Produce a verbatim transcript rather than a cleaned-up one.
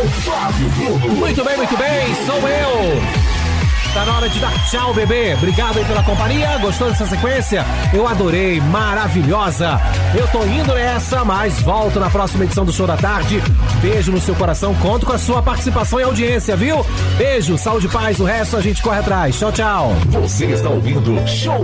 Fábio Bruno. Muito bem, muito bem, sou eu. Tá na hora de dar tchau, bebê. Obrigado aí pela companhia. Gostou dessa sequência? Eu adorei, maravilhosa. Eu tô indo nessa, mas volto na próxima edição do Show da Tarde. Beijo no seu coração, conto com a sua participação e audiência, viu? Beijo, saúde e paz, o resto a gente corre atrás. Tchau, tchau. Você está ouvindo Show